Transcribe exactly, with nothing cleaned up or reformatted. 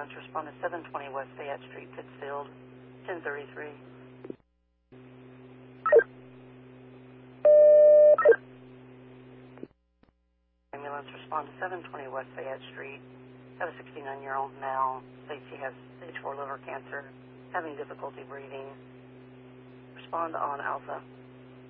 Ambulance, respond to seven twenty West Fayette Street, Pittsfield, ten thirty-three. Ambulance, respond to seven twenty West Fayette Street. Have a sixty-nine-year-old male. States he has stage four liver cancer, having difficulty breathing. Respond on Alpha.